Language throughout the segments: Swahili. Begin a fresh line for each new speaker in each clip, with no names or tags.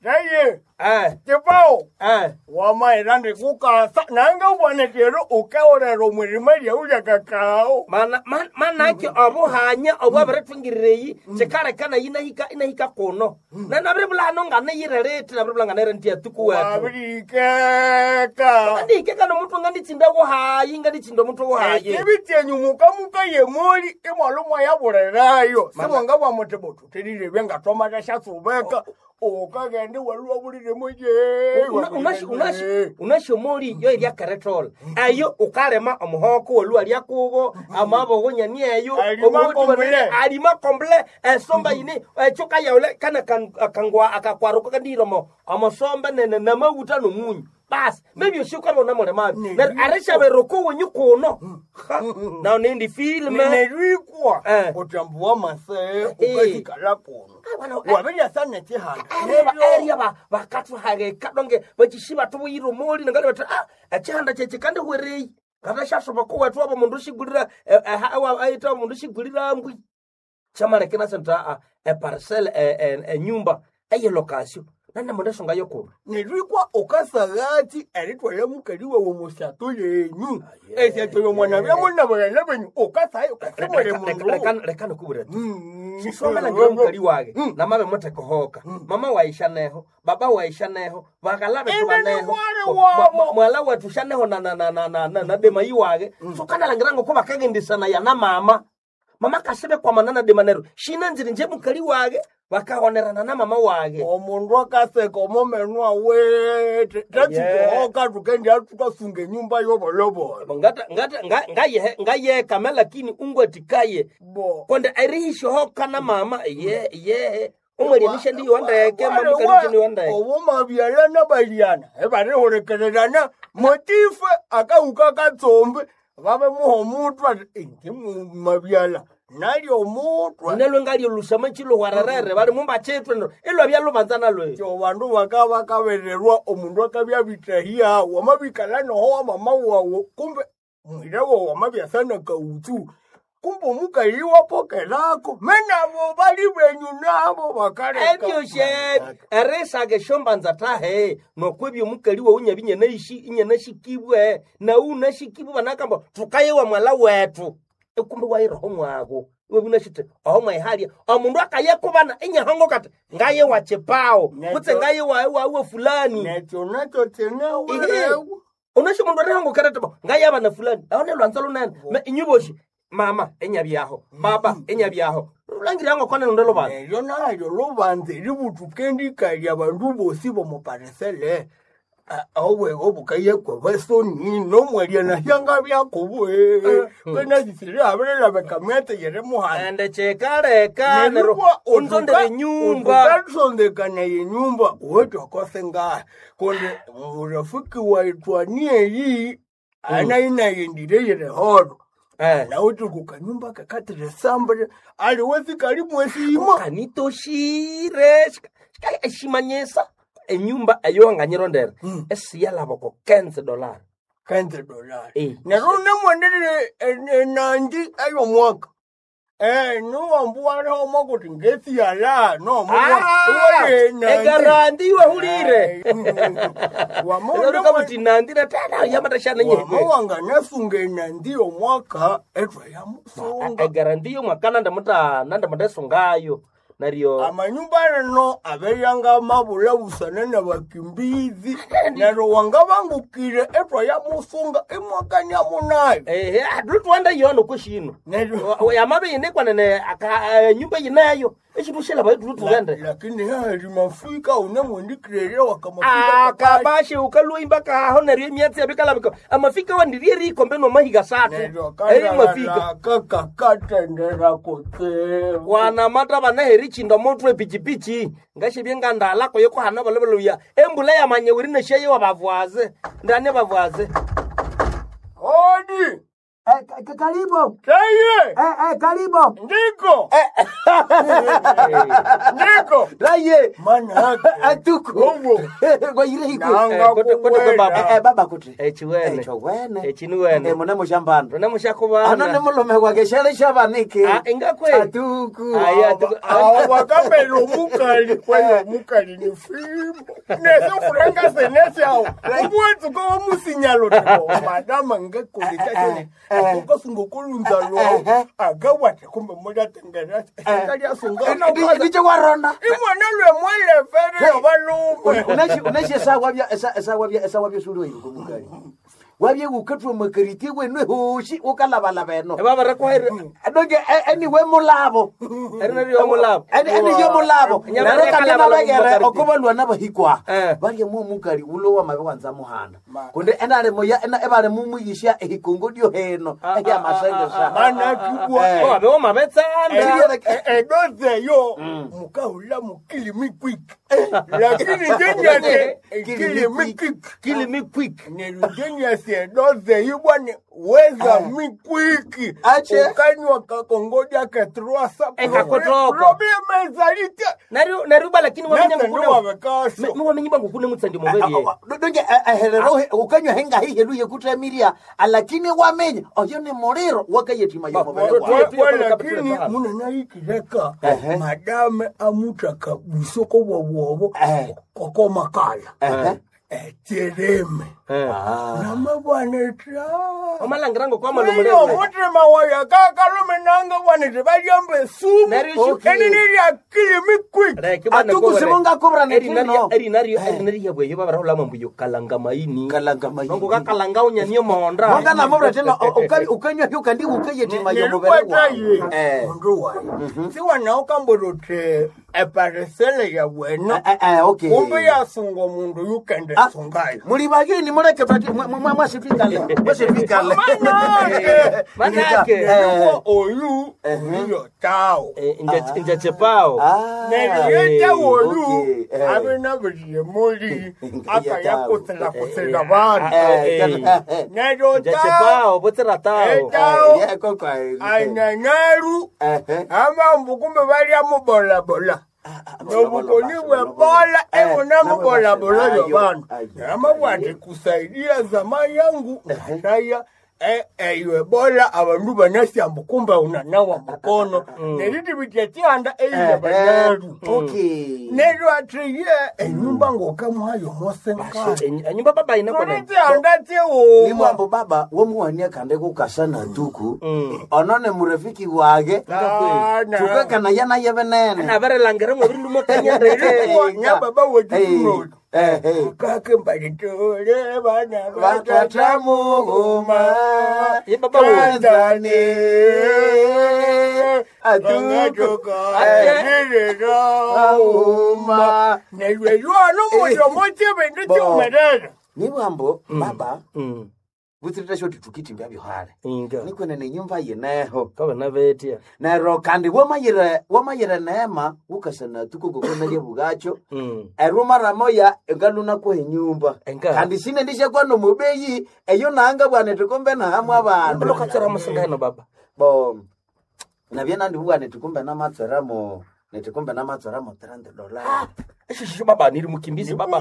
Jaye. Tepao. Wama irande kuka nanga wane tero ukaora romwiri uja kakao.
Mana ki obuhanya obwabaretungirei chekare kana inahika kono. Na nabrebula nonga na yirerete nabrebula ngana rentia tukuwa.
Abirikeka.
Andi keka no mutu ngani tinda go hayi ngani tindo mutu go hayi.
Ebite nyumuka muka ye moli emalomo ya borerayo. Semanga wa moteboto tedire benga tomata shatubeka. Okagende waluwa bulire moje.
Unashomori yo iria karetrol. Ayo ukarema omuhoko waluwa lya kugo amabo gonyani ayo alima komble somba ine choka yaule kana kangwa akakwaruka kandiromo amosomba na maguta no munyu. Bas, maybe you should come on the map. Aresha beroko when you kono. Now name the film.
Neruikwa. Otambua mase ukazika lakono. Wabenya sana tehana.
Area bakatu hage kadonge bachishiba tubu yiro moli ngale bata achanda chechekande hwerei. Kada shasho bako watu aba mundu shigurira hawa aita mundu shigurira mbwi. Chamara kena senta parcelle nyumba eye location. Nanda mwenda songa yoko.
Neruikwa okasagati eritwa ya mukaliwa wo mushato yenyu. Eseto yo mwana bya mwana bana benyu okasayo kasemore mundu.
Rekano kubura. Sisoma na ndio mukaliwa wage. Na mabe mote kohoka. Mama waisha neho, baba waisha neho, bagalabe tubaneho. Mwala watu shaneho na dema yiwage. So kana langirango kuba kagendisana ya na mama. Mama kasebe kwa manana de manero. Shina nziri nje mukaliwa wage. Wakaonerana na mama wage.
Omundu akaseka omumenwa wete. Tatikohoka tukendi atukasunge nyumba yobolobo.
Ngaye kama lakini ungwe tikaye. Konde airihisho hoka na mama. Umweli nishandi wanda yake mamukarishi ni wanda yake.
Obuma biyana bayana. Ebari horekererana. Motife akauka katsombe. Vabe muho mutu ati mabiyala. Nali omutu
nalo ngali lusama chilo wararere bali mumba chetu elo byalo banzana lo
cyo bandu bakabererwa omundu akabya bitahia wamabikala no ho mama wawo kumbe mwirewo wamabyasana kautu kumbe mukaliwa pokelako menabo bali benyu nabo bakareka
ebyo she eresa ge shombanza tahe no kwebyo mukaliwa unyabinye nashikibwe na unashikibwe banakambo tukayewa mwala wetu ekumbe wayiroho mwago webunashite aho mwayihalia omundu akayekubana enyahongo kati ngaye wachepao kutse ngaye wawe fulani
nacho tena wewe
unashi mundu rehongo karatabo ngaye abana fulani aone lwanzalo nene inyuboshi mama enyabyaho baba enyabyaho ulangirango kone ndelo bana
yo nayo lobanze libutukendi kali abandu bosi bo muparesele awe obukaye kwa basoni no mwali na hyanga byakubwe kana zisire abirela bekamete yere muhana
ande chekareka nero unzondere nyumba
unzondekana ye nyumba wetu akosenga konde urafiki waitwa niyi ana ina yendire yere horo na utu kukanyumba kakatire sambre ali wezi karibu wesimo
kanitoshire shimanyesa enyumba ayonga nyirondera esiyala boko $15
$15 nerone mwendere nandi ayo mwaka no ambuare ho makuti ngesi yala no
egarandi wa hulire wamondo kabuti nandi na tana yamata shana nye
wanga nasunge nandi omwaka etwa ya musonga
egarandi yo mwaka nanda mudasungayo nario
amanyumba no abeyanga mabula busana na bakimbizi naro wanga bangukire etwa ya musunga emwaka nya munayo
adult wanda yono kushino yamabe inekwa nene nyumba yinayo echibushela bayidu tugende
lakini hali mafika unemwendikirere wakamafika
akabashi ukaluimba ka honeri emyatsi abikala biko amafika wandirie riko mbeno mahiga satu
mafika kakatendera kote
wana mata banaheri chindo motu epichipichi ngashi byenganda lako yoko hana baleboluya embula ya manyewiri ne sheye wa bavwaze ndane bavwaze
odi
Karibu.
Taye.
Karibu.
Ndiko. Ndiko.
Raye.
Mana
Atuku.
Kongo.
Kwa ile hiku.
Kote baba.
Baba kuti.
Echiwene.
Chowene.
Echinuwene.
Muna mushambano.
Rona mushakubana.
Ana nemulume kwake shale shabanike.
Ingakwe.
Atuku.
Aya atuku.
Wakamelo mukali kwelo mukali ni fimbo. Neso furanga senesi ao. Umwetu kwa musinyalo tiko. Madama ngeko likachone. Kuko sungokulunza lo. Agawate kumbe moja tengera. Kali asunga.
Ndicho warona.
Imwana lwe mwele fere obalume.
Unashi sawa bya sulu yuko mukali. Wabye ukatwa makariti wenwe hoshi ukalabala beno.
Baba rakwere.
Adonge anyway mulabo.
Erinari yo mulabo.
Ani yo mulabo.
Nyamara
Kana bagere okubalwa nabahikwa.
Eh.
Bari mu mukali ulo wa mabanza muhana. Kunde enare moya ebale mu muyisha ehikongo dio heno. Ya masenge sa.
Mana kibwa.
Babe wo mabetsanda.
Edoze yo mukaula mukili mi quick. Lakini jenyate kili mi quick.
Kill me quick.
Nelujenyase edoze yubwane weza mi quick. Ukanywa kakongoja ke 3 sapa.
Kakotoka.
Probleme zalite.
Naruba lakini wamenya
Ndio wabekaso.
wamenyiba ngukune mutsandi mubeli.
Donge herero ukanywa henga hihe luye kutramiria lakini wamenya oyo ni morero wakayetima yo mobele.
Lakini muna naikireka madame amutaka busoko bwobo koko makala. Tereme. Namabwane tra.
Omalangirango kwa malumule.
Yo mutima waya kakalume nanga bwane tebajambe sumu. Enini ya kili mi quick.
Atuku simunga kobra netino.
Erinari yabwe baba rahula mambuyo kalanga maini. Ngo kakalanga unya niyo maondra.
Monga na mobra tena ukanywa yuka ndi ukayetima yo mobele.
Ndruwa. Siwa naoka mborote eparesele ya wena.
Okay.
Kumbe ya sungo mundu yukende sungai.
Muri bagini mureke pati mwasifikale. Mwasifikale.
Manake.
Oyu. Oyu tao.
Inja chepao.
Nelieta oyu. Abena bidi moli. Aka ya kutela bana. Nedo
Inja chepao botera tao.
Tao.
Yeah, kokwa.
Ainanaru. Ama mbukumbe bali amubola bola. Nobukoni bola ebona mubola bola yobana. Ama bwate kusaidia zama yangu ndaya eyo bola abantu banasiyambu kumbe unanawa mukono neliti bityatyanda eyo banaru.
Okay.
Nero atriye enyumba ngokamwayo mosenka.
Enyumba baba inakona.
Tyanda tyo.
Ni mambo baba womuwania kande kukasana tuku. Onone murafiki wage. Tukakana yana yebenene.
Na bare langera mo bindu motanya ndeke.
Nya baba wodi. Kake mbalitole bana batatamuhuma.
Ye baba
Tanzania.
Atuka. Uma. Newe yuano moyo moche bendete umerera.
Ni mambo baba. Butirita shoti tukiti mbya bihare.
Inga.
Niko ne nyumba yeneho.
Kabe na betia.
Na ro kandi womayire neema ukasana tukugokona lye bugacho. Eruma ramoya engaluna ko nyumba. Kandi sine ndishe kwano mubeyi eyo nanga bwane tukombe na hamwe abantu.
Lokachara musingano baba.
Bo. Na byena ndi bwane tukombe na matsaramo. Netikombe na matsaramo $300.
Shisho baba niri mukimbizi baba.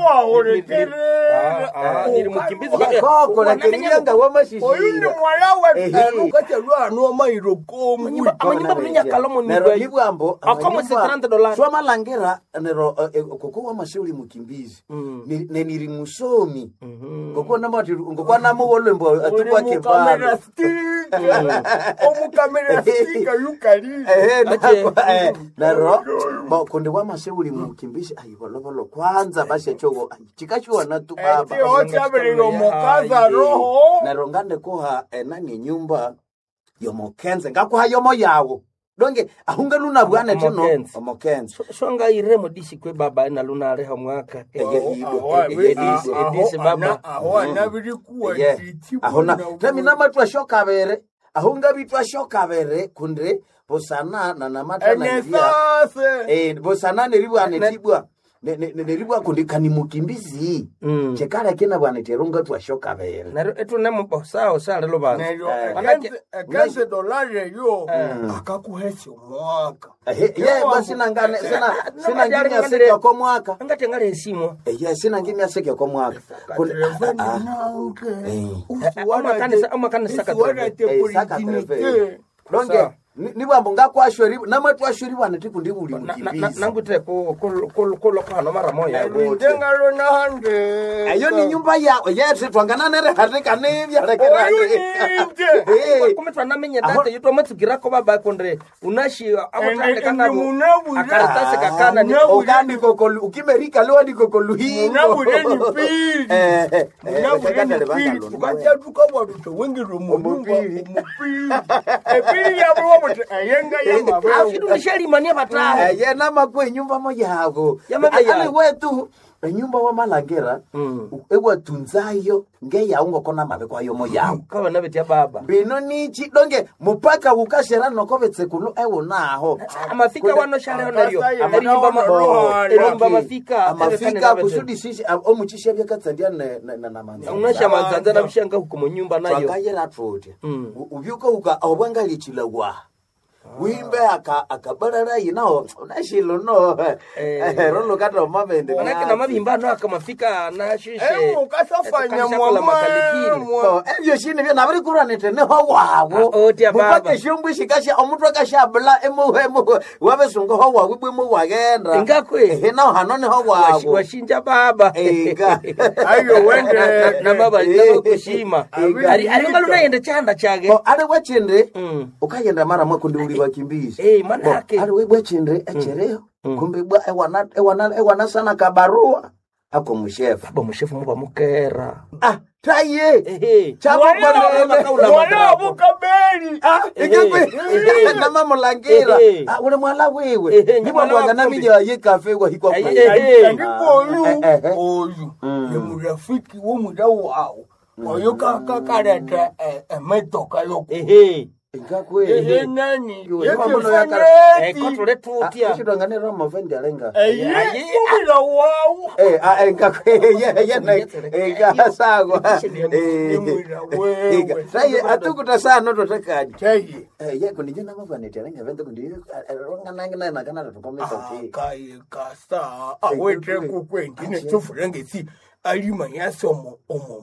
Niri mukimbizi baba.
Koko na kirianga wamashishi.
Oyundi mwalawe nukacha lwano mayiro komu.
Amanyumba bunya kalomo ni
Nero libwambo.
Akomo $300.
Swama langera nero koko wamashiuli mukimbizi. Niri musomi. Koko na mati ngokwa na muwolembo atukwa kebaba.
Kamera stick. Omu kamera stick yukali.
Nero bo konde wamashiuli mukimbizi ayibolobolo kwanza basi chogo chikachwa na tu baba.
Mokaza roho.
Nero ngande koha nani nyumba yomokenze ngakuha yomo yawo. Donge ahunga luna bwana tino omokenze.
Shonga iremo dishi kwe baba na luna reha mwaka. Edisi baba.
Awana biri kuwa titi.
Ahona temi na matwa shoka bere. Ahunga bitwa shoka bere kundre bosana na namata na
njia.
Bosana neribu anetibwa. neribwa kundikani mukimbizi chekala kina bwana teronga twashoka bere
nero etunemo bosa osale lo bana
kanse dolari yo akakuhesi mwaka
basi nangane sina ngimya seke kwa mwaka
ngate ngale esimo
sina ngimya seke kwa mwaka
amakanisa
longe nibwambo ngakwashori namatwashori bwana tikundibuli mukimbizi
nangute ko hano mara moya
ndengalo na hande
ayo ni nyumba yao yese twangana nere harika nebya rekera
kumetwa namenye date yuto matsugira ko baba kondre unashi amotande kana akaratase kakana ni
ogani kokolu ukimerika leo ndi kokolu hii
munabure ni pili ukaja tukabwa tuto wengi rumupili pili ya bwo ayenga yamba
afidu nishali mania batara
ye nama kwe nyumba moja hapo ale wetu nyumba wa malangera ewa tunzayo ngeya ungo kona mabe kwa yo moya
kawa nabeti ya baba
bino nichi donge mupaka ukashera nokobetse kulu ewo naho
amafika wano shale nayo erimba mafika
kusudi sisi omuchisha byakatsandia na manza
unasha manza na bishanga huko nyumba nayo
twakayera trote ubyuka uka obwanga lichilagwa wimbe akabarara yinao unashilo no rolo kato mabende
na mabimba no akamafika na shishe
ukasafanya mwamwa
ebyo shine byo nabari kuranete ne ho wawo mupake shombu shikasha omuntu akashabla emuhemu wabesungo ho wawo bwemu wagenda
ingakwe
na hano ne ho wawo
washinja baba
inga
ayo wende
na baba ndabo kushima ari ngaluna yende chanda chage
ale wachende ukayenda mara mwako ndi wakimbizi
manake
ali wewe chendre echereo kumbe bwa ewana sana kabarua ako mushefu
baba mushefu muba mukera
taye chabo
wala bukabeli
ikakwe na mama langira ule mwala wewe nibo mwangana minya yikafe kwa hikwa
ndipo oyu ni murafiki wo mudau wao oyo kakareta metoka yoko
ingakwe
nani
kotole tutia
kidonganira mavendi alenga
bila wao
ingakwe ingasago sai atukuta sana totakadi
sai
kunijana mavani alenga vende kundi ronga na kana tukomesa
kai kasa awete kukwendi ne tufurengesi alima yasomo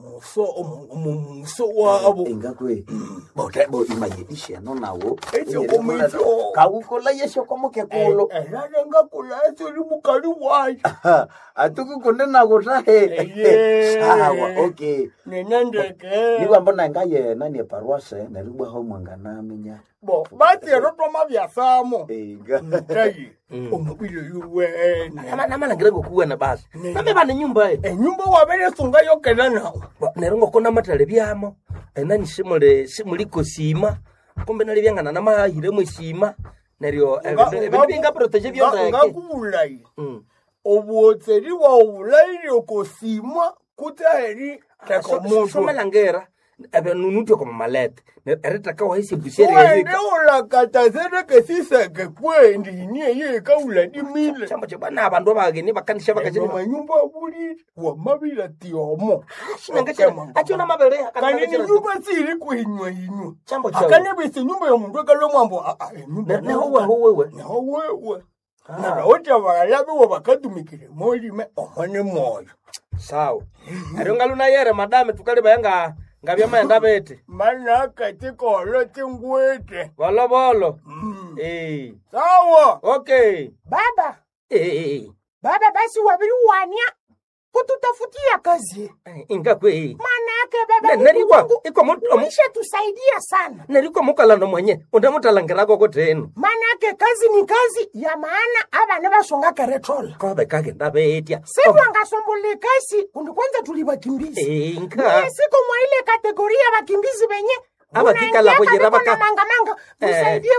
omuso wabo
ingakwe bo imayedisha no nawo
echo komito
kawukola yesho komoke kulo
elalanga kula echo limukali wayo
atukukunde nago tahe sawa okay
nenandeke
niwa mbona ngaye nani parwase naribwa ho mwangana minya
bo bati rotoma byasamo
inga
tayi omubilo yuwe
namana ngirego kuwena basi nambe bane nyumba
nyumba wabere sunga yokena nawo
nerongo kona matale byamo nani simuli kosima kumbe nali byangana na mahire musima neryo ebinga protege byonda
ngakubulai obuotseri wa obulai okosima kutaheri takomoto
somelangera ebe nunuto como malete ereta ka wahisi busere
yeka ola katazere ke siseke kwendi ni ye ka ula dimile
chamba chobana abantu bageni bakanisha bakajeni
manyumba buli wa mabila tiomo
shinangachema achiona mabere
akani nyumba siri kuinywa
chamba chao
akani bisi nyumba ya mundu kalo mwambo nyumba
ne howe
na ocha balabe wa bakatumikire moli me omane moyo
sawa arongaluna yere madame tukali bayanga ngabya mayenda bete
mana katiko lote ngwete
bolo
sawa
okay
baba baba basi wabiri wania kututafutia kazi
ingakwe
manake baba
nerikwa iko
mwisha tusaidia sana
nerikwa mukalando mwenye undamutalangerako koteni
manake kazi ni kazi ya maana abana basonga keretrol
kobe kage ndabetia
siku angasombole kazi kundi kwanza tulibakimbizi
inka
siku mwa ile kategoria bakimbizi benye
abakikala kujira baka
manga musaidie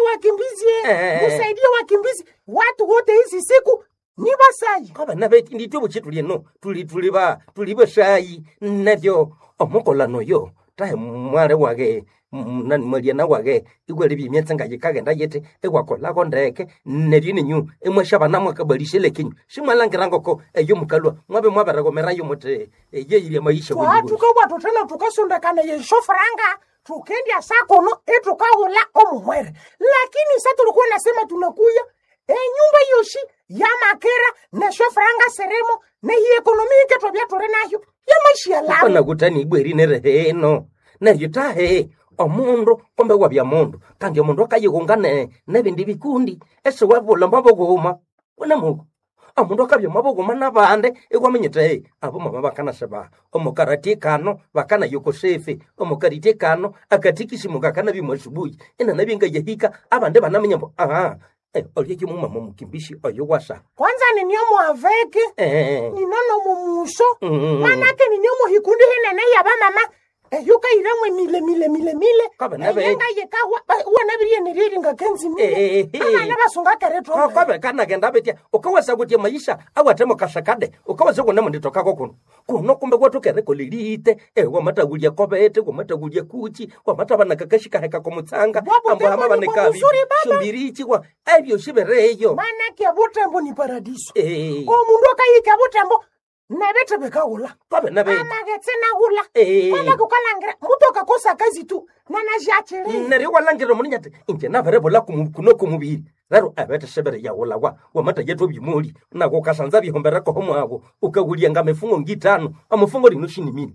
wakimbizi watu wote hizi siku ni basai
kobe nabeti ndito buchitulie no tuliba shayi navyo omukolano yo tahe mware wage nani mwaliana wage igwele bimyetsa ngaje kagenda yete egwakola kondeke nebine nyu emwashaba namwe kabalishele kinyu shimwalangirango ko eyo mukalwa mwabe mwabara mera yo mote ye ile maisha
kwa tukabwa tutena tukasundakana ye shofranga tukendia sakono etukawula omuhwere lakini sasa tulikuwa nasema tunakuya nyumba yoshi ya makera na shofranga seremo na hii ekonomike tobya tore nayo ya maisha la
na gutani ibweri nerehe no na yutahe omundu kombe wabya mundu kandi omundu akayigungane nebindi bikundi ese wabula mbabogoma wona mugo omundu akabya mabogoma nabande ekwamenyete abo mama bakana seba omukaratikano bakana yokosefe omukaritikano akatikisimuka kana bimwasubuyi ina nabinga yahika abande banamenya aha oliyeki mumama mukimbishi oyo wasa
kwanza ni nyomo aveke ni nono mumuso manake ni nyomo hikundi hinene ya ba mama yuka iramwe mile
kabanabe
yenga yekawa wana biriye niriri ngakenzi mile kana basunga kereto
kabe kana genda betia ukawasa gutie maisha awatemo kashakade ukawasa kuna mnditoka kuno kumbe kwatu kereko lilite wa matagulia kobete wa matagulia kuchi wa matabana kakashika heka komutsanga ambo hama banekabi sumbirichi kwa ebyo shibereyo
manake abutembo ni paradiso ko mundu akayika abutembo nabete bekaula
kabe nabe
amagetse nagula kwenda kukalangira mutoka kosa kazi tu nanajachire
nari walangira munyate inte naverebola kuno kumubiri raro abete sebere ya wolawa wa mata yeto bimuri nako kasanza bihombera ko homwabo ukagulia ngamefungo ngitano amufungo lino shini mini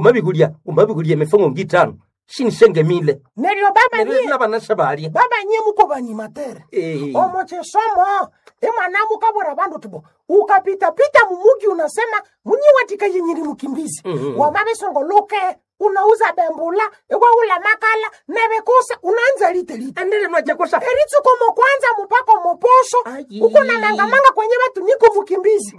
umabigulia mefungo ngitano shini senge mile
nerio baba
ni na bana sebali
baba nye muko bani matere omoche somo mwana mukabora bandu tubo ukapita mumugi unasema munyi watika yenyiri mukimbizi wamabe songoloke unauza bembula ula makala nebekosa unaanza lite
andele mwaje kosa
eritsu komo kwanza mupako moposho uko na manga kwenye watu niko mukimbizi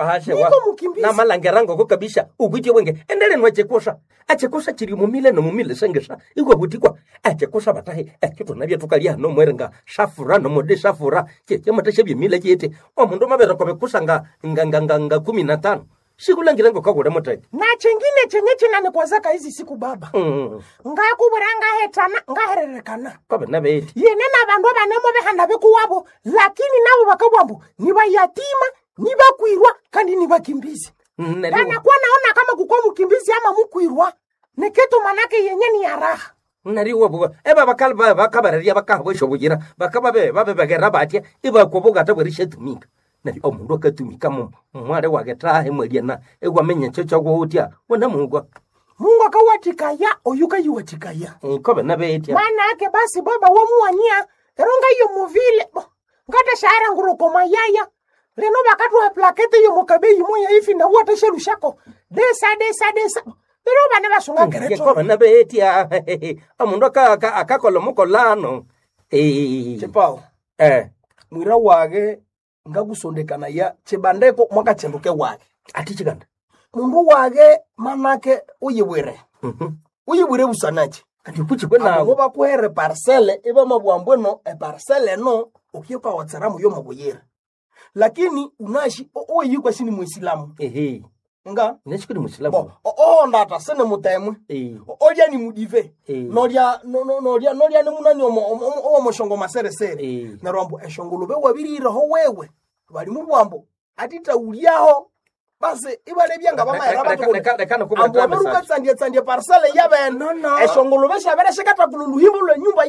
na malangerango ko kabisha ugwiti wenge endele mwaje kosa ache kosa chiri mumile no mumile sengesha igwa butikwa ache kosa batahe kito nabya tukalia no mwerenga shafura no mode shafura ke matashe bimile yete omundu mabera ko bekusanga nganga 15 shikulangirango kakure motake
na chengine chenye chinane kwa zaka hizi siku baba ngakuburanga hetana ngahererekana
kabe nabe
yenena bandu banemo behanda bekuwabo lakini nabo bakabwambu ni bayatima ni bakwirwa kandi ni bakimbizi bana kwa naona kama kukwa mukimbizi ama mukwirwa neketo manake yenye ni yaraha
nariwa buga eba bakalba bakabareria bakahwe shobugira bakababe bagera batya iba kubuga tabwerishe tumika nari omundu akatumika mware wagetahe mwaliana egwamenya cyo gwotia wona mugwa
Mungu akawatikaya oyuka yuwatikaya
kobe nabetia
mana yake basi baba womuwania eronga iyo muvile ngata shahara nguruko mayaya leno bakatu wa plakete yo mukabeyi moya ifi na wata sherushako desa pero bana basunga kereto
kobe nabetia omundu akakolomuko lano
chepao mwira wage ngagusondekana ya chibandeko mwaka chenduke wage
ati chiganda
mundu wage manake uyibwire uyibwire busanache
ati kuchikwena
abo bakuhere parcelle iba mabwambweno parcelle no ukiyeka watsaramu yo mabuyira lakini unashi oyikwa sini muislamu nga
neshikiri muislamu
ndata sene mutemwe olya ni mudive nolia ni munani omo moshongo maseresere na rombo eshongolo be wabirira ho wewe bali mu bwambo atita uliaho base ibale byanga bamaera baruka tsandia parcelle yaben eshongolo be shabere shikata kululuhimbo lwe nyumba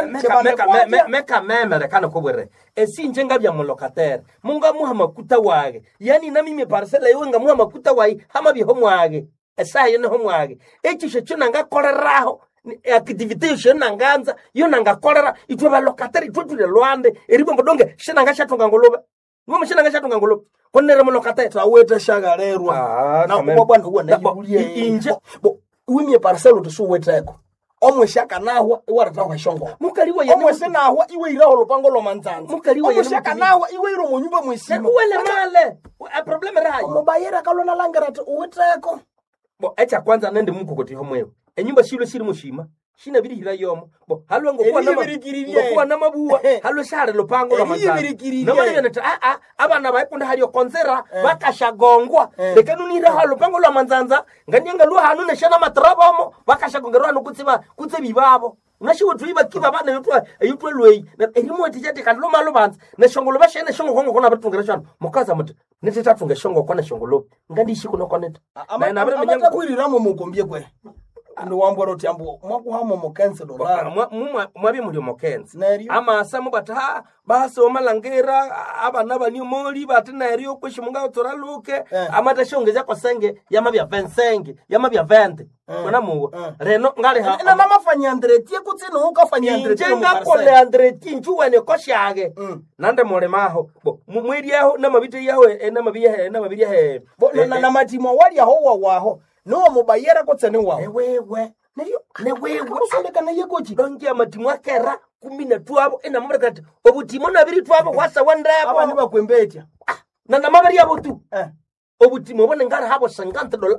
yaben
meka meme rekana kobwere esinje ngabya mulokatere munga muha makuta wage yani na mimi parcelle yewe ngamuha makuta wai hama bi homwage esaye ne homwage ekishe cyona ngakoreraho activity shena nganza yo nangakolera itwe balokatere itwe tule lwande eribombo donge shena ngashatunga ngolobe ngoma shena ngashatunga ngolobe konere mulokatere
taweta shagarerwa na kuba bwana huwa nayibulie
inje
wimye parcelle tusuweteko omwe shaka nahwa iwarata wa shongo
mukaliwa yene
omwe senahwa iwe iraho lupango lo manzanza
mukaliwa
yene shaka nahwa iwe iro mu nyumba mwesima
wele male a problem rayo
mubayera kalona langara uweteko
bo echa kwanza nende muko koti homwewe enyumba shilo shiri mushima shina biri hira yomo bo halwe ngokuwa na mabuwa halwe share lopango la mazana namani yanata abana baikunda hali okonzera bakashagongwa lekanunira halo pango la manzanza nganyanga lu hanu ne shana matrabamo bakashagongerwa no kutse bibabo unashiwo tuiba kiba bana yutwa lwei na elimu tijete kanlo malo banza ne shongolo bashene shongo kongo kona batungera shano mukaza muti netetatunga shongo kona shongolo ngandi shikuno koneta
na abere menyanga kwiriramu mukombye kwe ndo wambora uti ambo mwakuhamo mokense dolara
mwabi muri mokense ama asamu bata baso malangera abana bani moli batinari okweshi munga toraluke amata shongeza kwa senge yamabya 25 yamabya 20 kona muwo reno ngale ha
na mama fanya andretie kutsino ukafanya andretie
njenga kole andretie njuwene koshage nande mole maho bo mwiri yaho na mabite yaho na mabiya he
bo na matimo wali yaho waho no mubayera kotsene waho
ewewe newewe
kusondekana yekochi
dongia matimu akera 12 abo ena mabrekati obutimo nabiri twabo kwasa wandabo
abani bakwembetia
na mabari yabo tu obutimo bone ngara habo $50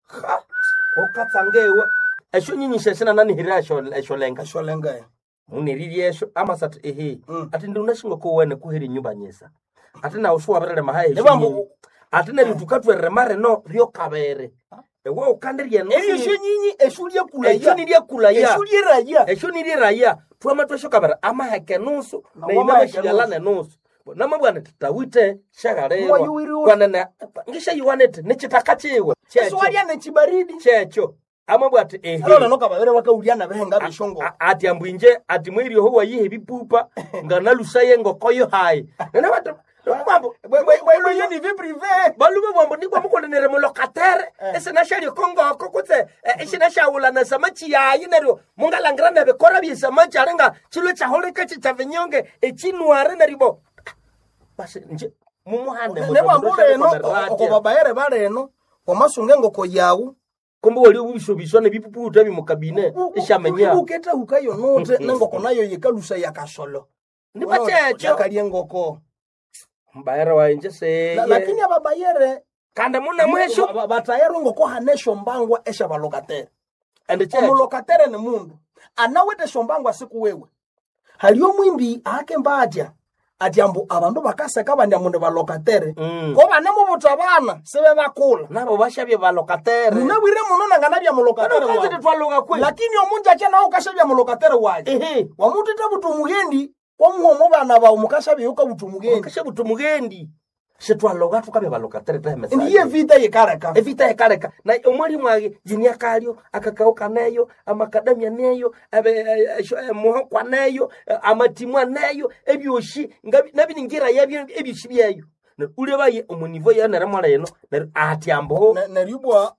okatsangewe esho nyinyisha sina nani hirasho esholenga muniriri esho amasat ati ndi unashinga ko wene kuheri nyumba nyesa ati na uswa berere mahaye ati na litukatwere mare no ryo kabere ewo ukanderia no
esho nyinyi eshulie kulaya
eshulie raya twama twashoka bara ama heke nusu na imama shigala nusu nama bwana tutawite shagarewa kwanana ngisha yiwanete nechitakachiwe
checho walia nechibaridi
checho ama bwate
alona noka babere wakauliana behenga bishongo
ati ambwinje ati mwiri ho wayihe bipupa ngana lusaye ngokoyo hai nana watu mambo
bwe ni vie privé
balube bombo ndiko mukondenere mu locataire ese na shali kongo kokutse ese na shawula na samachi ya yinero mungalangira na bekora bi samachi arenga chilo cha holeka cha vinyonge echinware na ribo basi nje mumuhane
ne bambure no ko babaere bareno omasunge ngoko yawu
kombo wali ubishobishwa ne bipuputa bimukabine eshamenya
uketa ukayo note nangoko nayo yekalusa yakasolo
ndipachecho
yakaliye ngoko
mbaera wa nje se
lakini ababayere
kanda muna mwesho
batayero ngoko hanesho mbangwa esha balokatere
ande checho
omolokatere ne mundu anawete shombangwa siku wewe haliyo mwimbi ake mbaja atiambo abantu bakaseka bandi amunde balokatere ko bane mu butabana sebe bakula
nabo bashabye balokatere
munabwire munona nganabya molokatere
wa
lakini omunja cyana ukashabya molokatere waje wamutita butumugendi omuhomo bana ba umukashabye uka butumugendi
setwaloga tukabe balokatere tahemesa
ndiye vita
yekareka na omwali mwage jinia kalio akakauka nayo amakadamia nayo muho kwa nayo amatimwa nayo ebyoshi nabi ningira yabyo ebyishibyayo ule baye omunivo ya naramala yeno ati ambo
naribwa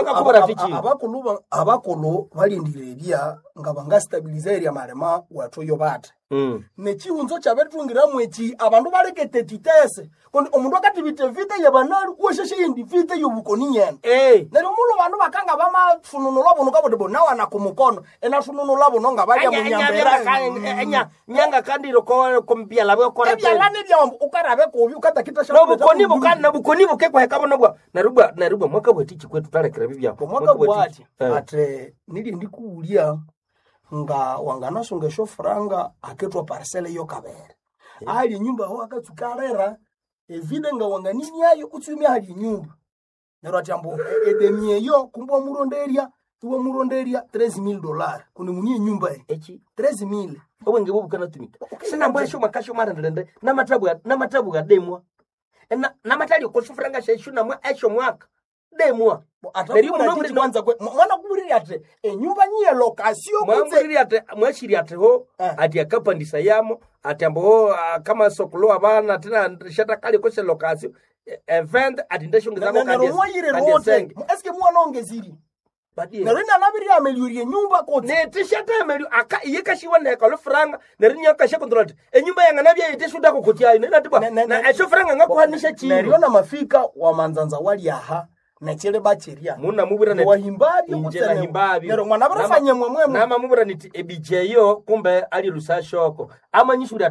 abakulu balindireria ngabanga stabilizer ya marema watoyo bata nechiunzo chabetungira mwechi abantu barekete titese kondi omundu akati bitevite yabanali usheshe indi vite yobukoni nyene nero mulo bantu bakanga bama fununu labo nokabo debo nawa na kumukono ena fununu labo nonga balya munyambera
nyanga kandiro ko kompia labo ko
repya lane bya ukarabe ko ukatakita
sha no bukoni buke kwa hekabo nobwa narubwa mwaka bwetichi kwetu tarekera bibya
mwaka bwati ate nili ndikuulia nga wangana sungesho franga aketwa parcelle yo kabere ali nyumba ho akatsukarera evide nga wanganini yayo kutsumi ali nyumba nero atambo edemie yo kumbo muronderia tuwa muronderia $13,000 kuni munie nyumba
echi
13,000
obwenge bubukana tumika sina mbwesho makasho marandende na matabu ga demwa na matali ko franga sheshu na mwa esho mwaka demwa
atari muri kwanza mwana kuburiri ate enyumba nyiye location
kuburiri ate mwashiri ate ho ati akapandisa yamo ati ambo kama sokolo abana tena shata kali ko se location event ati ndashongeza ko
kandi eske mwana ongeziri na rina nabiri ameliurie nyumba ko
ne tishata ameliu aka yekashiwa na kalo franga na rinya kashe control enyumba yanga nabya yiteshuda ko kotiayo na tiba na esho franga ngakuhanisha chini
na riona mafika wa manzanza wali aha na chele bacheria
muna mubura
ne wahimbabi
kutela himbabi
nero mwana barafanya mwemwe
nama mubura niti ebijeyo kumbe ali lusashoko ama nyishuri ata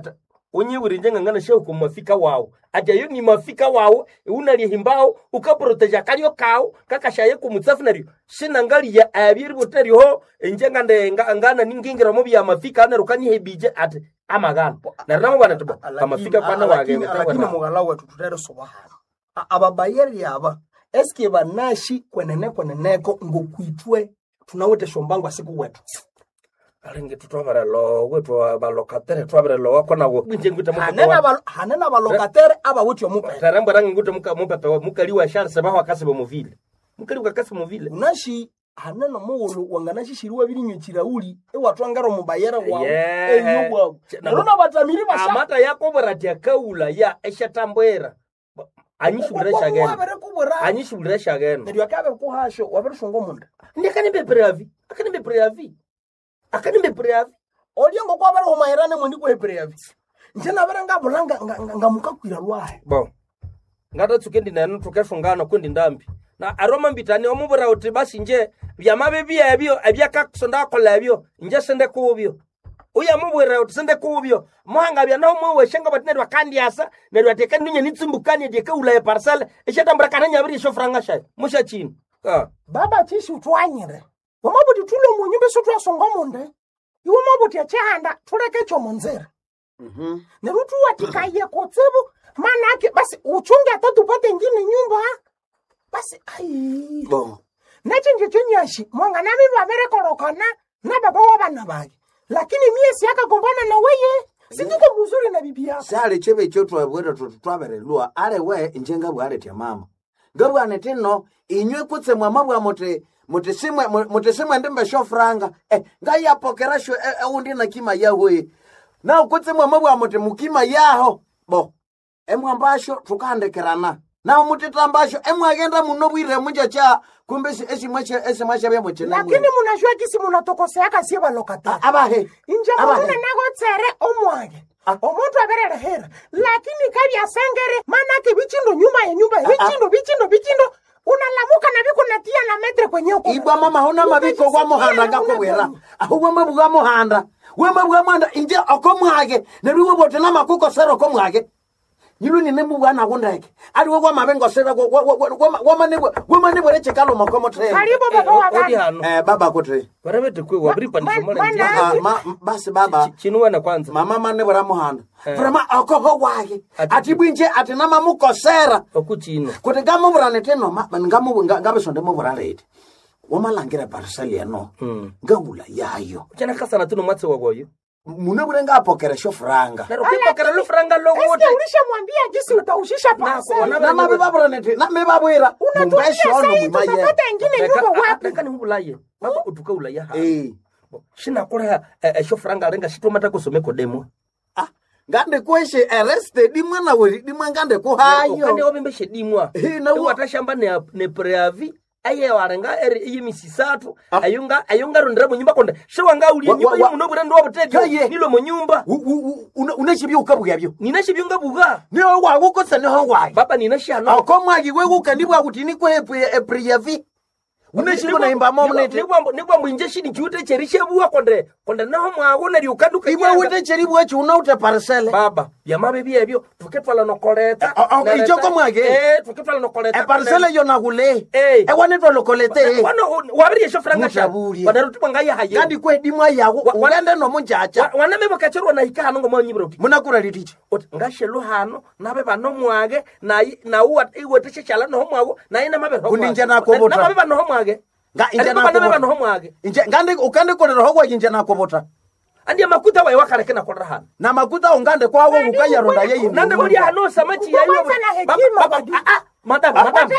onye burinjenga ngana shehu kumafika wao aja yo ni mafika wao unali himbao ukaproteja kalio kao kakashaye kumutsafu nario shinangali ya abiri butari ho enjenga ngana ningingira mo bya mafika ana rukani hebije at amagana na ramo bana tuba amafika kwana wage
lakini mugala wetu tutero sobahana ababayeri aba eske banashi kweneneko ngokuitwe tunawete shombango asiku wetu
alenge tutwabara lo wetu balokatere twabara lo kona wo njengwita
hanena balokatere aba wetu omupe
taramba rangi nguta mupepe mukaliwa shara sabaho akasibo muvile mukaliwa akasibo muvile
unashi hanena muwolo wanganashi shiriwa birinyo kirauli ewatwangaro mubayera wa enyubwa nona batamiri basha
amata yako barati akaula ya eshatambwera anyishubira ageno
ndio akabe kuhasho waberushongo munda
ndikani bepreavi akani bepreavi
oliongo kwa bare homaherane mundi ko bepreavi njena bare ngabulanga ngamukakwira lwahe
bo ngata tsukendi nanu tukeshongana kundi ndambi na aroma mbitani omubura uti basi nje byamabe byabyo abyakakusonda kola byo nje sende kubyo uya mubwera utisende kubyo mwanga bya no mwe shenga batine wakandiasa ne rwateka ninye nitsumbukani de kaula parcel eshatambura kananya biri shofranga shay musha chini
baba chishi utwanyire wamabuti tulo munyumbe sotwa songomonde iwo mabuti achanda tuleke chomonzera ne rutu watikaye kotsebu manake basi uchunge atatupate ngine nyumba basi ai
bo
nachinje chenyashi mwanga nami babere korokana na baba wabana bage lakini mie siaka gombana na weye situko mzuri na bibi yako
sale chebe choto abwera tutwabere lua ale we njenga bwale tia mama gabu anetino inywe kutse mwama bwa mutesema ndembe shofranga ngaya pokerasho undi na kima yawe na kutse mwama bwa mukima yaho bo emwambasho tukandekerana na mutitambasho emwagenda munobwire munja cha kumbe esimwache bya mochena
lakini munajua kisi munatokosea kasi balokata
abahe
inja mwana nagotsere omwage omuntu aberere hera lakini kabi asengere manake bichindo nyuma ya nyumba bichindo unalamuka na biko natia na metre kwenye uko
ibwa mama hona mabiko kwa muhanda gakobwera ahubwo mabuga muhanda we mabuga mwanda inje akomwage neruwe bote na makuko sero komwage Yilu ni nemu wana kundake. Ali kwa mabengo sera kwa manebo leche kalo makomo tre.
Karibu baba wabana.
Baba kotre.
Warabete kwe wabripa ni shomole njia.
Basi baba.
Chinuwa na kwanza.
Mama manebo la muhanda. Vrema akoho wake. Atibu inje atinama muko sera.
Okuchino.
Kote gamu vrane teno. Ngabe sonde mu vrane iti. Wama langira parceli ya no. Ngabula yayo.
Chana kasa na tuno matse wagoyo.
Munabure ngapokera shofranga.
Na rokipokera lo franga lo wote.
Eske ulishamwambia jinsi utaushisha pasa?
Na mabibabura nete. Na mebabwira.
Unatumia sahi tutapata ingine nyumba wapi?
Kani hubulaye. Baba utuka ulaya ha. Shina kura shofranga renga shitomata kusomeko demo.
Ngande kweshe arrested dimwa na wori dimwa ngande ko hayo.
Ukande obembeshe dimwa. Tu atashamba ne preavi. Aye warenga iyi misisatu ayunga rondera munyumba konda shewanga uli nyumba y'umunobura ndo wabutejo nilo munyumba
unashibyo ukabuga byo
ninashibyo ngabuga
niho wagukosa niho wayi
baba ninashano
akomwagi weguka ndibwa kuti niko epriyavi unashibyo na imba momnete
nibwa mwinje shini chiute cherishe buwa konde naho mwagona ri ukanduka
ibwa wute cheribu achu unauta parcelle
baba byamabe byebyo tuketwala nokoleta
ijoko mwage
tuketwala nokoleta
parcelle yo nagule wanetwa lokolete
wabiri shofranga wanaruti bangaya haye
kandi kwe dimwa yago ugende no munjacha
waname bakachero na hikano ngo manyibiroti
munakura litichi
ngashelo hano nabe bano mwage na uwa iwete chala no mwago na ina mabe ho
kuninja nakobota
nabe bano mwage
nga inja nakobota inja ngande ukande kolera ho inja nakobota
andi makuta wa wakareke na kolera hano
na makuta ungande kwawo ukaya ronda yeyi
nande muri hano samachi yayo madam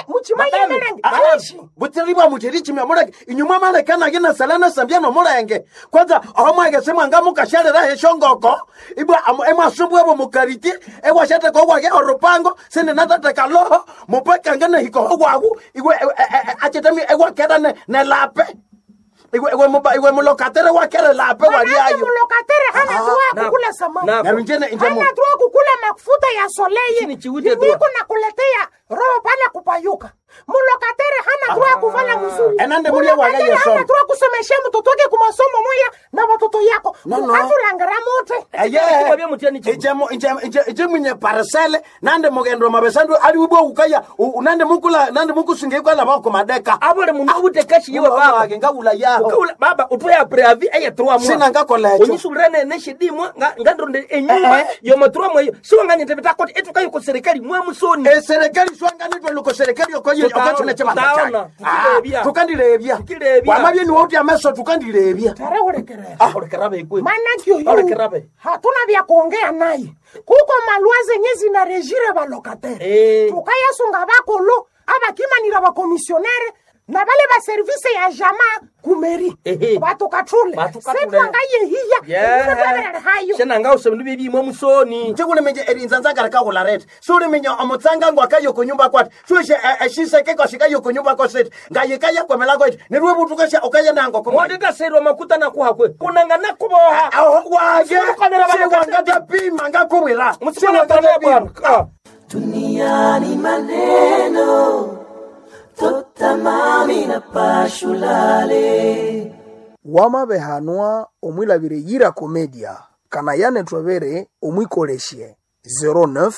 butiriba mutirichi myamurage inyuma male kana gina salana sambiano morenge kwanza aho mwage semwa ngamu kashalera heshongoko ibwa emasubwe bo mukariti ewashate ko kwage orupango sene natata kaloho mupeka ngana hiko kwagu igwe achetami egwa kedane ne lape igwe mulokatere wakere lape wali ayo
mulokatere hana tuwa kukula samaki
na njene
hana tuwa kukula mafuta ya soleye niko na kuletea roho pala kupayuka Mulokateri hana droit ya kuvala mzuri.
Enande mulia wagaye
Mulokateri
somo.
hana droit kusomesha mtoto wake kwa masomo moya na watoto yako.
No.
Atulangara mote.
Kubabia mutiani chibu.
Ije mwenye parcelle nande mugendo mabesandu ali ubo ukaya nande mukusinge kwa laba ko madeka.
Abole mundu ubutekashi yewe baba.
Ngabula yaho.
Ukula baba utoya preavi aya 3 mois.
Sina ngakola.
Onyisulene neshidimwa ngandronde enyumba yo matro moyo. Siwanganye tebeta koti etukayo ko serikali mwa musoni.
Serikali swangani to luko serikali okoye okachune chema. Tukandilebya. Wamabye ni wote ameso tukandilebya.
Tare urekerera.
Orekerabe ikwe.
Manaki yo.
Orekerabe.
Hatuna vya kuongea naye. Kuko malwa zenye zina regire balokateri. Tukayasunga bakolo abakimanira bakomisionere na bale ba service ya jamaa kumeri. Batukatule. Setwangaye hiya.
Shena ngao sebendu bibi mwa musoni.
Chekule menje erinzanza karaka ko larete. Suri menye amotsanga ngwa kayo ko nyumba kwati. Suje ashise ke ko shikayo ko nyumba ko set. Ngaye kaya ko melago iti. Ni ruwe butukasha okaya nango ko.
Mwadika sero makuta na kuhakwe. Kunangana kuboha.
Waje. Wangata pima ngakubira.
Musibona tane bwana.
Duniani maneno totamami na pashulale
wamabehanwa omwilabire yira komedia kana yane twabere omwikoleshe 09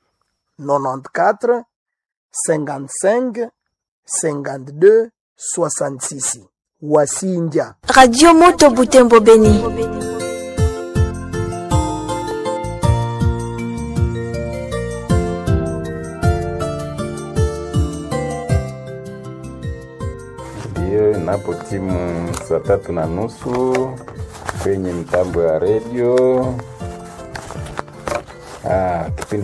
94 55 52 66 wasinja
Radio Moto Butembo Beni.
Napo timu 3:30 kwenye mtambo ya radio. Kipindi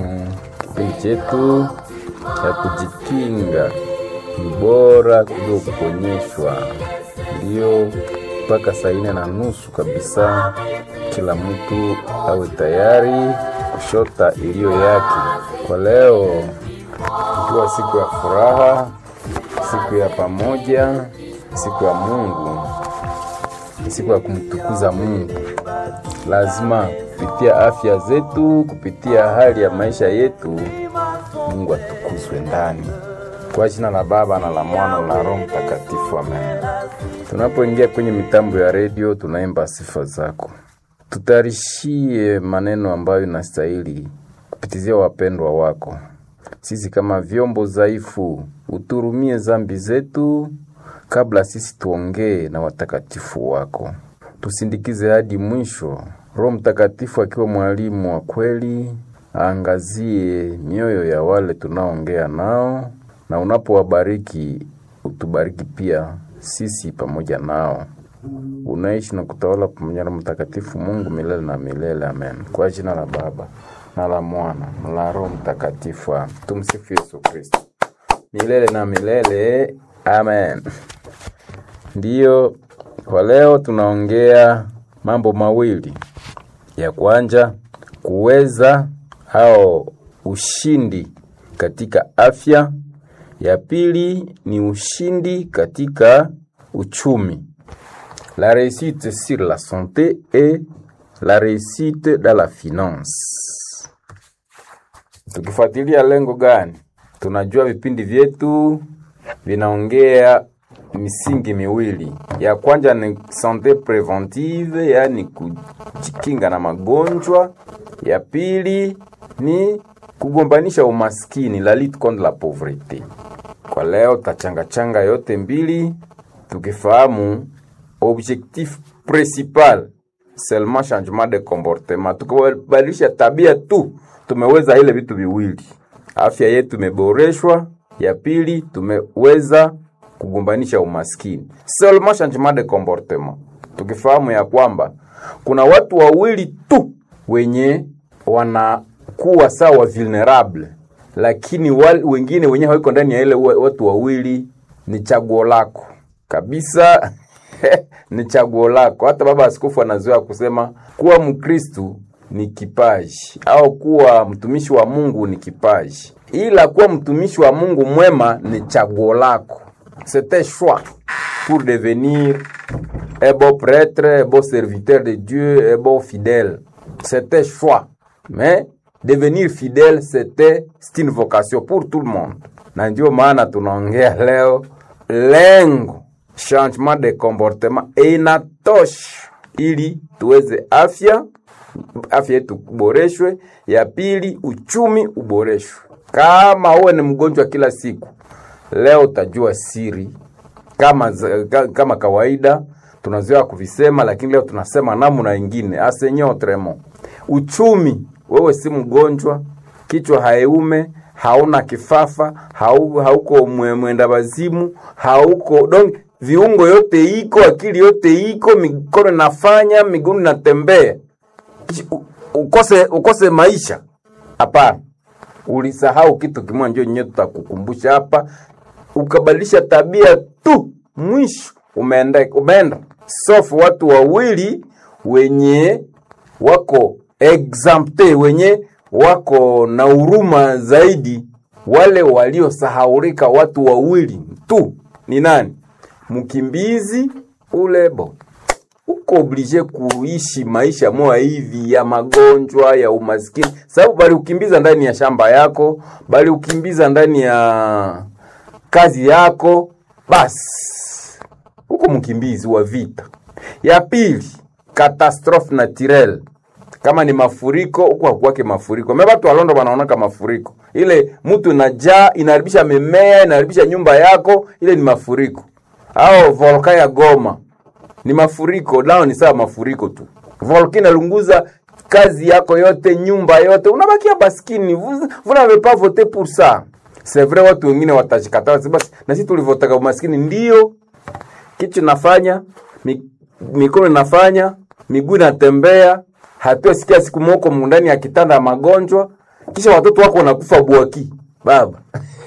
chetu ya kujikinga ni bora kuliko kuponyeshwa. Ndio mpaka 4:30 kabisa kila mtu awe tayari kushota iliyo yake. Kwa leo ikiwa siku ya furaha, siku ya pamoja, siku ya Mungu, siku ya kumtukuza Mungu. Lazima kupitia afya zetu, kupitia hali ya maisha yetu, Mungu atukuzwe ndani. Kwa jina la Baba na la Mwana na Roho Mtakatifu, amen. Tunapoingia kwenye mitambo ya radio, tunaimba sifa zako. Tutarishie maneno ambayo inastahili kupitizia wapendwa wako. Sisi kama vyombo dhaifu, uturumie zambi zetu kabla sisi tuongee na watakatifu wako. Tusindikize hadi mwisho. Roho Mtakatifu akiwa mwalimu wa kweli, aangazie mioyo ya wale tunaongea nao, na unapowabariki utubariki pia sisi pamoja nao. Unaishi na kutawala pamoja na Mtakatifu Mungu milele na milele, amen. Kwa jina la Baba na la Mwana na la Roho Mtakatifu. Tumsifu Yesu Kristo milele na milele, amen. Ndiyo, kwa leo tunaongea mambo mawili. Ya kwanza, kuweza au ushindi katika afya. Ya pili ni ushindi katika uchumi. La réussite sur la santé et la réussite dans la finance. Tukifuatilia lengo gani? Tunajua vipindi vyetu vinaongea misingi miwili. Ya kwanza ni santé préventive, yani kujikinga na magonjwa. Ya pili ni kugombanisha umaskini, la lutte contre la pauvreté. Kwa leo tachanga yote mbili tukifahamu objectif principal seulement changement de comportement. Tukibadilisha tabia tu tumeweza ile vitu viwili. Afya yetu imeboreshwa, ya pili tumeweza kugombanisha umaskini. Seulement changement de comportement. Tukifahamu ya kwamba kuna watu wawili tu wenye wanakuwa sawa vulnerable, lakini wengine wenye hawiko ndani ya ile watu wawili. Ni chaguo lako kabisa. Ni chaguo lako. Hata baba askofu anazoea kusema kuwa Mkristo ni kipaji, au kuwa mtumishi wa Mungu ni kipaji, ila kuwa mtumishi wa Mungu mwema ni chaguo lako. C'est un choix pour devenir un bon prêtre, un bon serviteur de Dieu, un bon fidèle. C'est un choix. Mais devenir fidèle, c'est une vocation pour tout le monde. na ndio maana tunaongea leo lengo changement de comportement inatosha ili tuweze afya yetu kuboreshwe. Ya pili, uchumi uboreshwe. Kama uwe ni mgonjwa kila siku, leo utajua siri. Kama kawaida tunazoea kuvisema, lakini leo tunasema namna nyingine. Asenyo tremo. Uchumi, wewe si mgonjwa, kichwa haiume, hauna kifafa, hauko mwenda bazimu, hauko donc viungo yote iko, akili yote iko, mikono nafanya, miguu natembea. Ukose maisha. Hapana. Ulisahau kitu kimoja, ndio nyewe tutakukumbusha hapa. Ukabadilisha tabia tu, mwisho umeenda. Sofu watu wawili wenye wako exempte, wenye wako na huruma zaidi, wale waliosahaulika. Watu wawili tu ni nani? Mkimbizi ulebo. Uko oblige kuishi maisha moja hivi ya magonjwa, ya umaskini, sababu bali ukimbiza ndani ya shamba yako, bali ukimbiza ndani ya kazi yako, basi uko mkimbizi wa vita. Ya pili, catastrophe naturelle. Kama ni mafuriko, uko hakuwake mafuriko. Mimi watu walondo wanaona kama mafuriko. Ile mtu najaa inaharibisha mimea, inaharibisha nyumba yako, ile ni mafuriko. Au volkano ya Goma ni mafuriko, nao ni sawa mafuriko tu. Volkano lunguza kazi yako yote, nyumba yote, unabakia baskini. Vous n'avez pas voté pour ça. C'est vrai, watu wengine watajikataa basi na sisi tulivotaka umaskini. Ndio kitu nafanya, mikono nafanya, miguu natembea, hatuasikia siku moko ndani ya kitanda ya magonjwa, kisha watoto wako wanakufa buaki. Baba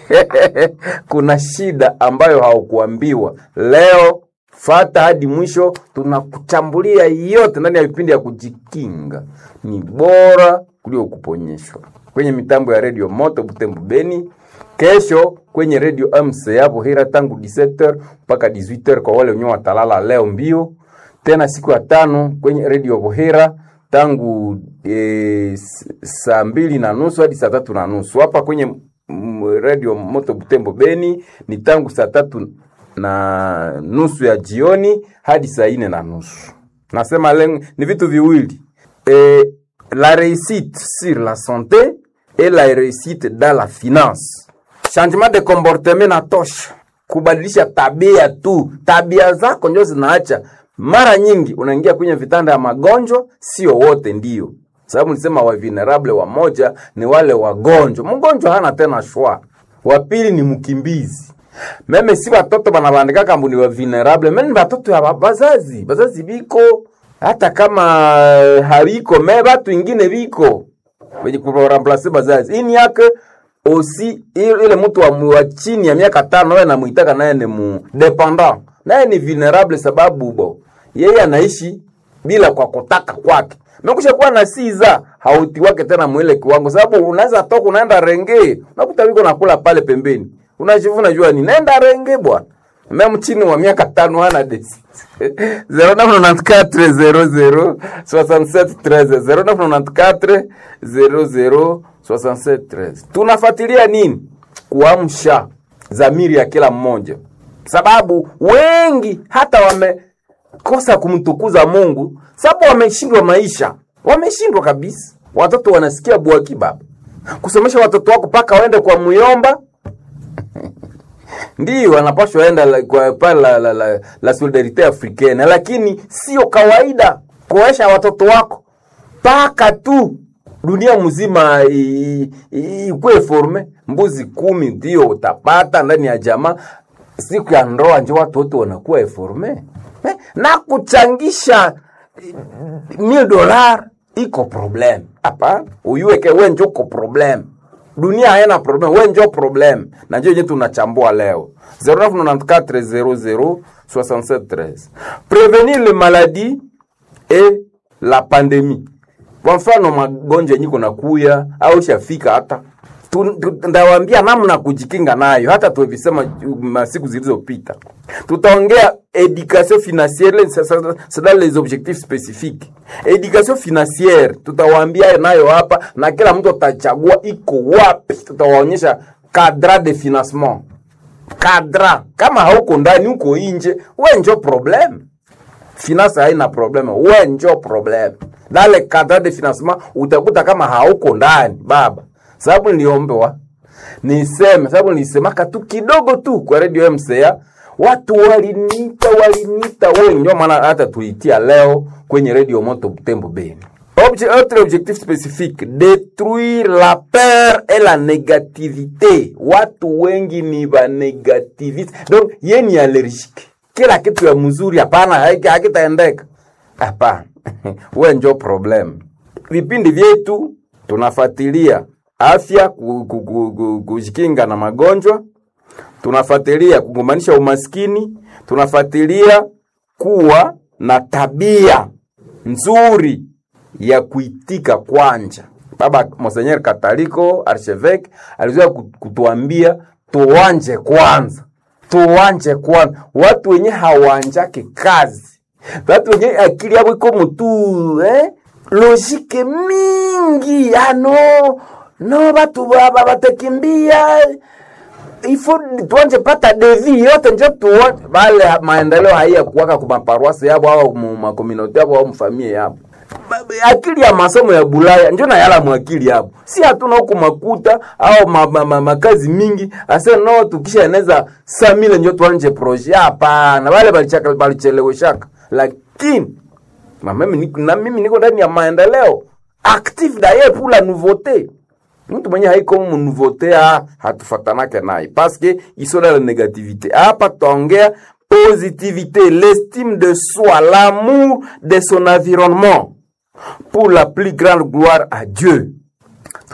kuna shida ambayo haukuambiwa. Leo fata hadi mwisho, tunakuchambulia yote ndani ya vipindi ya kujikinga. Ni bora kuliko kuponyeshwa. Kwenye mitambo ya Radio Moto Butembo Beni, kesho kwenye Radio MC hapo Hira tangu 17h mpaka 18h kwa wale wenye watalala leo mbio. Tena siku ya 5 kwenye Radio Bohera tangu saa 2:30 hadi saa 3:30. Hapa kwenye Radio Moto Butembo Beni ni tangu saa 3:30 ya jioni hadi saa 4:30. Nasema lengo ni vitu viwili. La réussite sur la santé et la réussite dans la finance. Changement de comportement na tosha. Kubadilisha tabia tu. Tabia zako ndio zinaacha. Mara nyingi unaingia kwenye vitanda ya magonjwa, sio wote ndio. Sababu nilisema wa vulnerable wa moja ni wale wagonjwa. Mgonjwa hana tena shwa. Wa pili ni mkimbizi. Meme si watoto banabandika kambuni wa vulnerable, mimi watoto ya bazazi. Bazazi biko hata kama hariko watu wengine biko. Wenye kuramplace bazazi. Ini yake osi ile mtu wa chini ya miaka 5 wewe namuitaka naye ni mu dependant. Naye ni vulnerable sababu yeye anaishi bila kwa kutaka kwake. Mekusha kuwa na siza hauti wake tena mwele kiwango, sababu unaweza toka unaenda renge, unakuta wiko nakula pale pembeni. Unajivuna jua ni naenda renge bwana. Mimi chini wa miaka 5 hana desi. 0994 00 6713. Tunafuatilia nini? Kuamsha dhamiri ya kila mmoja. Sababu wengi hata wamekosa kumtukuza Mungu, sababu wameshindwa maisha. Wameshindwa kabisa. Watoto wanasikia buaki baba. Kusomesha watoto wako paka waende kwa muyomba. Ndio wanapaswa enda kwa pala la solidarite africaine, lakini sio kawaida kuoesha watoto wako paka tu dunia mzima ikuwe forme. Mbuzi 10 ndio utapata ndani ya jamaa. Siku ya ndoa ndio watu wanakuwa forme. Na kuchangisha $1000 iko problem. Hapa uyueke wewe ndio uko problem. Dunia haina problem, wewe ndio problem. Na ndio yetu tunachambua leo. 0994 Prévenir les maladies et la pandémie. Kwa mfano magonjwa nyiko na kuya au shafika hata ndawaambia namna kujikinga nayo, hata tuvisema masiku zilizopita. Tutaongea éducation financière, c'est dans les objectifs spécifiques. Éducation financière tutawaambia nayo hapa, na kila mtu atachagua iko wapi. Tutawaonyesha cadre de financement. Cadre kama hauko ndani uko nje, wewe ndio problem. Finance haina problem, wewe ndio problem. Dale cadre de financement utakuta kama hauko ndani baba. Sababu niliombewa sababu nilisemaka tu kidogo tu kwa radio MCA, watu waliniita wewe, ndio maana hata tuitia leo kwenye radio Moto Butembo Beni. Autre objectif spécifique, détruire la peur et la négativité. Watu wengi ni ba negativiste. Donc yeye ni allergique. Kila kitu ya mzuri hapana hakitaendeka. Hapana. Wewe ndio problem. Vipindi vyetu tunafuatilia afya, kujikinga na magonjwa, tunafuatilia kugombanisha umaskini, tunafuatilia kuwa na tabia nzuri ya kuitika kwanja. Baba Monseigneur Kataliko Archevêque alizoea kutuambia tuanje kwanza. Watu wenye hawanjake kazi, watu wenye akili yao iko mtu logique mingi, no watu baba batakimbia, ifo tuanje pata devi yote ndio tuone bale maendeleo haya kuwaka kwa paroisse yao au ma communauté yao au mfamilia yao. Akili ya masomo ya Bulaya ndio na yala mwakili hapo. Si hatuna huko makuta au makazi mingi. Asa no tukisha eneza 100,000 ndio tuanje projet hapa. Na wale balicheleweshaka. Lakini mimi niko ndani ya maendeleo. Active d'ailleurs pour la nouveauté. Mtu mwenye haiko nouveauté hatufatanake naye parce que iso na la négativité. Hapa tuongea positivité, l'estime de soi, l'amour de son environnement pour la plus grande gloire à Dieu.